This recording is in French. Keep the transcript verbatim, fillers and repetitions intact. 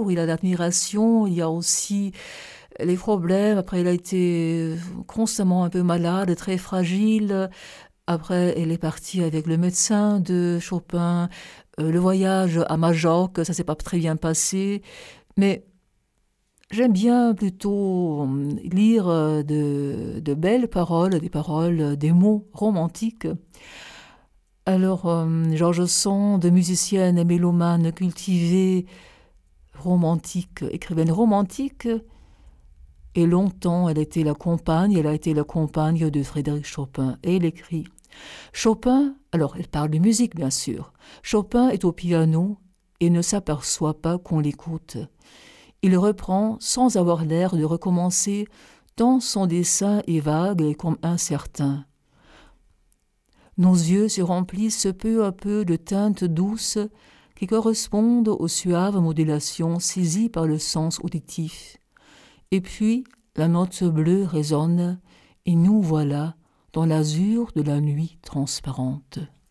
l'amour, il y a l'admiration, il y a aussi les problèmes. Après, il a été constamment un peu malade, très fragile. Après, elle est partie avec le médecin de Chopin. Euh, le voyage à Majorque, ça s'est pas très bien passé. Mais j'aime bien plutôt hum, lire euh, de, de belles paroles, des paroles, euh, des mots romantiques. Alors, euh, George Sand, musicienne et mélomane cultivée, romantique, écrivaine romantique, et longtemps elle était la compagne, elle a été la compagne de Frédéric Chopin. Et elle écrit Chopin, alors elle parle de musique bien sûr, Chopin est au piano et ne s'aperçoit pas qu'on l'écoute. Il reprend sans avoir l'air de recommencer, tant son dessin est vague et comme incertain. Nos yeux se remplissent peu à peu de teintes douces qui correspondent aux suaves modulations saisies par le sens auditif. Et puis, la note bleue résonne, et nous voilà dans l'azur de la nuit transparente.